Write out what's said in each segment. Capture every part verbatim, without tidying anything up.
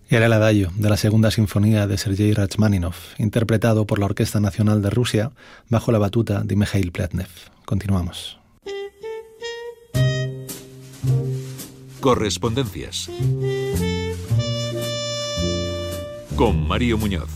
Era el adagio de la segunda sinfonía de Sergei Rachmaninoff, interpretado por la Orquesta Nacional de Rusia bajo la batuta de Mikhail Pletnev. Continuamos. Correspondencias. Con Mario Muñoz.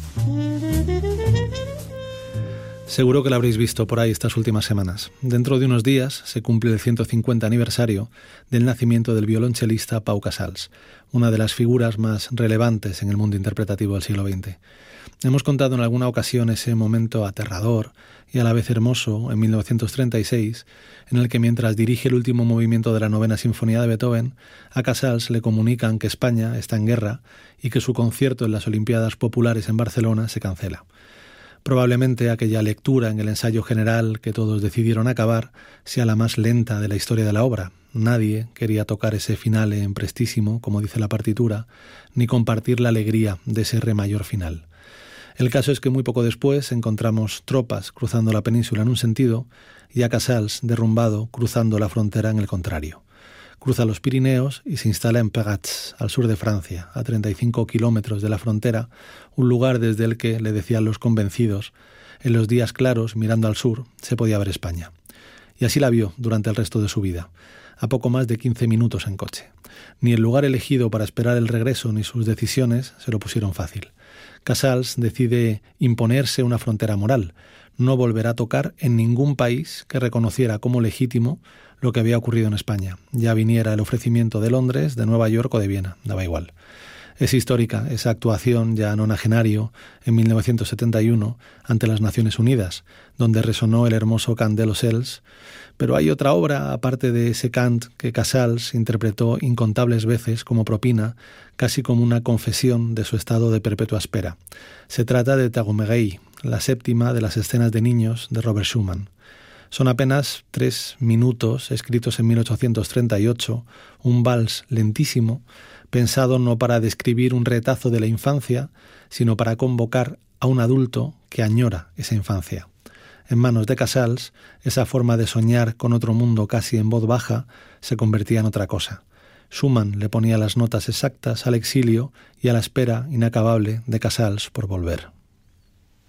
Seguro que lo habréis visto por ahí estas últimas semanas. Dentro de unos días se cumple el ciento cincuenta aniversario del nacimiento del violonchelista Pau Casals, una de las figuras más relevantes en el mundo interpretativo del siglo veinte. Hemos contado en alguna ocasión ese momento aterrador y a la vez hermoso en mil novecientos treinta y seis, en el que mientras dirige el último movimiento de la novena sinfonía de Beethoven, a Casals le comunican que España está en guerra y que su concierto en las Olimpiadas Populares en Barcelona se cancela. Probablemente aquella lectura en el ensayo general que todos decidieron acabar sea la más lenta de la historia de la obra. Nadie quería tocar ese finale en prestísimo, como dice la partitura, ni compartir la alegría de ese re mayor final. El caso es que muy poco después encontramos tropas cruzando la península en un sentido y a Casals derrumbado cruzando la frontera en el contrario. Cruza los Pirineos y se instala en Pagats, al sur de Francia, a treinta y cinco kilómetros de la frontera, un lugar desde el que, le decían los convencidos, en los días claros, mirando al sur, se podía ver España. Y así la vio durante el resto de su vida, a poco más de quince minutos en coche. Ni el lugar elegido para esperar el regreso ni sus decisiones se lo pusieron fácil. Casals decide imponerse una frontera moral. No volverá a tocar en ningún país que reconociera como legítimo lo que había ocurrido en España. Ya viniera el ofrecimiento de Londres, de Nueva York o de Viena, daba igual. Es histórica esa actuación ya nonagenario en mil novecientos setenta y uno ante las Naciones Unidas, donde resonó el hermoso cant de los Cels, pero hay otra obra, aparte de ese cant, que Casals interpretó incontables veces como propina, casi como una confesión de su estado de perpetua espera. Se trata de Tagomeguei, la séptima de las escenas de niños de Robert Schumann. Son apenas tres minutos, escritos en mil ochocientos treinta y ocho, un vals lentísimo, pensado no para describir un retazo de la infancia, sino para convocar a un adulto que añora esa infancia. En manos de Casals, esa forma de soñar con otro mundo casi en voz baja se convertía en otra cosa. Schumann le ponía las notas exactas al exilio y a la espera inacabable de Casals por volver.